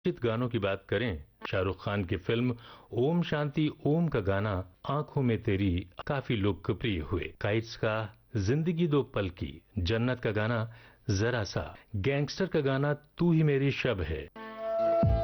चर्चित गानों की बात करें, शाहरुख खान की फिल्म ओम शांति ओम का गाना आंखों में तेरी काफी लोकप्रिय हुए। काइट्स का जिंदगी दो पल की, जन्नत का गाना जरा सा, गैंगस्टर का गाना तू ही मेरी शब है,